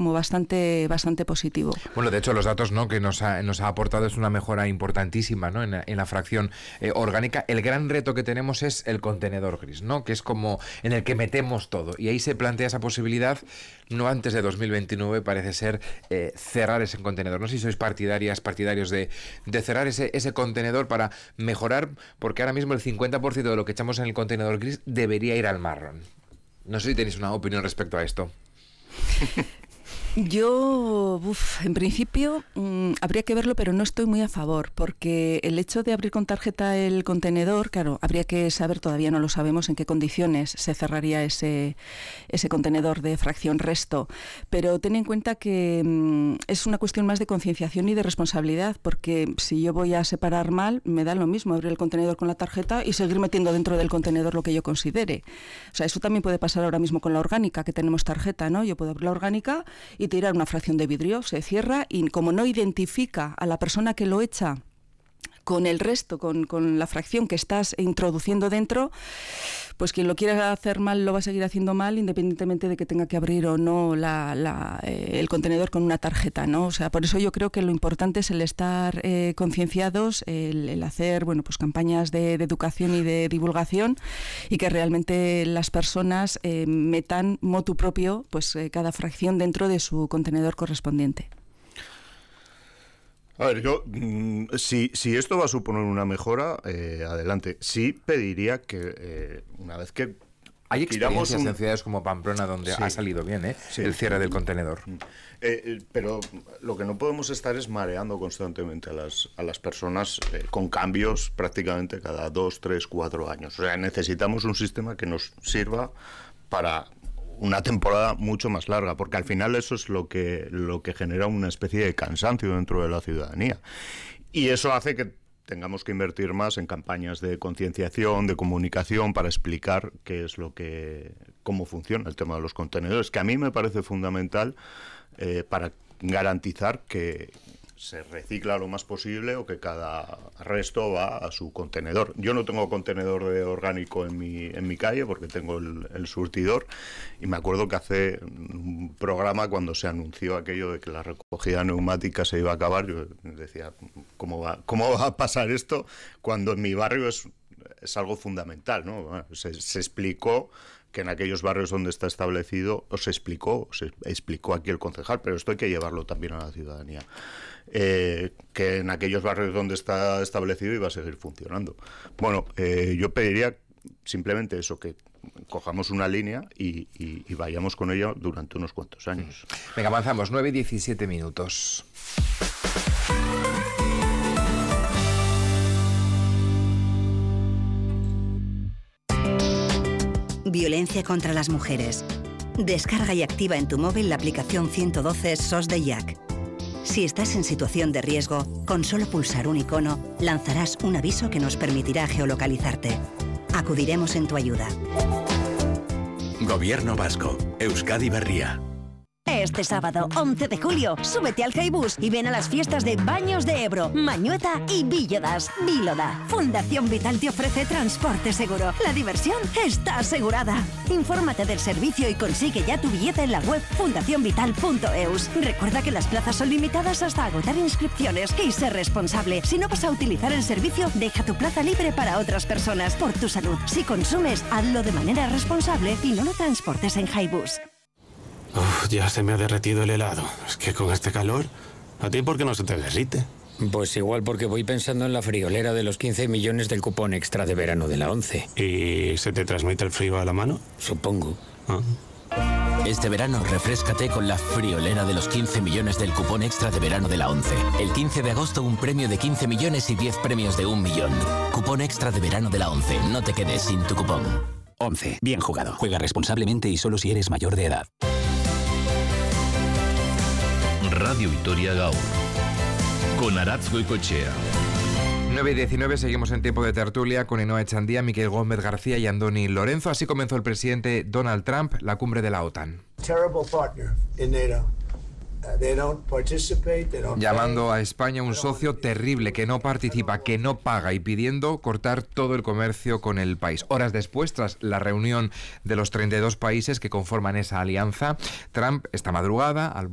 como bastante positivo. Bueno, de hecho, los datos, ¿no?, que nos ha aportado es una mejora importantísima, ¿no?, en la fracción orgánica. El gran reto que tenemos es el contenedor gris, ¿no?, que es como en el que metemos todo. Y ahí se plantea esa posibilidad, no antes de 2029, parece ser, cerrar ese contenedor. No sé si sois partidarios de cerrar ese contenedor para mejorar, porque ahora mismo el 50% de lo que echamos en el contenedor gris debería ir al marrón. No sé si tenéis una opinión respecto a esto. Yo, en principio, habría que verlo, pero no estoy muy a favor, porque el hecho de abrir con tarjeta el contenedor, claro, habría que saber, todavía no lo sabemos, en qué condiciones se cerraría ese contenedor de fracción resto, pero ten en cuenta que es una cuestión más de concienciación y de responsabilidad, porque si yo voy a separar mal, me da lo mismo abrir el contenedor con la tarjeta y seguir metiendo dentro del contenedor lo que yo considere. O sea, eso también puede pasar ahora mismo con la orgánica, que tenemos tarjeta, ¿no? Yo puedo abrir la orgánica y tirar una fracción de vidrio, se cierra, y como no identifica a la persona que lo echa con el resto, con la fracción que estás introduciendo dentro, pues quien lo quiera hacer mal lo va a seguir haciendo mal, independientemente de que tenga que abrir o no el contenedor con una tarjeta, ¿no? O sea, por eso yo creo que lo importante es el estar concienciados, el hacer, bueno, pues campañas de educación y de divulgación, y que realmente las personas metan motu propio, pues cada fracción dentro de su contenedor correspondiente. A ver, yo, si esto va a suponer una mejora, adelante. Sí pediría que, una vez que hay experiencias en ciudades como Pamplona donde ha salido bien, el cierre del contenedor. Pero lo que no podemos estar es mareando constantemente a las personas con cambios prácticamente cada 2, 3, 4 años. O sea, necesitamos un sistema que nos sirva para una temporada mucho más larga, porque al final eso es lo que genera una especie de cansancio dentro de la ciudadanía. Y eso hace que tengamos que invertir más en campañas de concienciación, de comunicación, para explicar cómo funciona el tema de los contenedores, que a mí me parece fundamental para garantizar que se recicla lo más posible o que cada resto va a su contenedor. Yo no tengo contenedor de orgánico en mi calle porque tengo el surtidor, y me acuerdo que hace un programa, cuando se anunció aquello de que la recogida neumática se iba a acabar, yo decía, ¿cómo va a pasar esto cuando en mi barrio es algo fundamental, ¿no? Bueno, se explicó que en aquellos barrios donde está establecido, se explicó aquí el concejal, pero esto hay que llevarlo también a la ciudadanía, que en aquellos barrios donde está establecido iba a seguir funcionando. Bueno, yo pediría simplemente eso, que cojamos una línea y vayamos con ella durante unos cuantos años. Venga, avanzamos, 9:17 minutos. Violencia contra las mujeres. Descarga y activa en tu móvil la aplicación 112 SOS de Jack. Si estás en situación de riesgo, con solo pulsar un icono, lanzarás un aviso que nos permitirá geolocalizarte. Acudiremos en tu ayuda. Gobierno vasco. Euskadi Berria. Este sábado, 11 de julio, súbete al Haibus y ven a las fiestas de Baños de Ebro, Mañueta y Víllodas. Víloda. Fundación Vital te ofrece transporte seguro. La diversión está asegurada. Infórmate del servicio y consigue ya tu billete en la web fundacionvital.eus. Recuerda que las plazas son limitadas hasta agotar inscripciones. Y sé responsable. Si no vas a utilizar el servicio, deja tu plaza libre para otras personas. Por tu salud. Si consumes, hazlo de manera responsable y no lo transportes en Haibus. Ya se me ha derretido el helado. Es que con este calor, ¿a ti por qué no se te derrite? Pues igual porque voy pensando en la friolera de los 15 millones del cupón extra de verano de la 11. ¿Y se te transmite el frío a la mano? Supongo. Este verano refréscate con la friolera de los 15 millones del cupón extra de verano de la 11. El 15 de agosto un premio de 15 millones y 10 premios de 1 millón. Cupón extra de verano de la 11. No te quedes sin tu cupón. 11. Bien jugado. Juega responsablemente y solo si eres mayor de edad. Radio Vitoria Gaur, con Aratz Goicoechea. 9:19, seguimos en tiempo de tertulia con Ainhoa Echandía, Miquel Gómez García y Andoni Lorenzo. Así comenzó el presidente Donald Trump la cumbre de la OTAN. Llamando a España un socio terrible que no participa, que no paga, y pidiendo cortar todo el comercio con el país. Horas después, tras la reunión de los 32 países que conforman esa alianza, Trump esta madrugada, al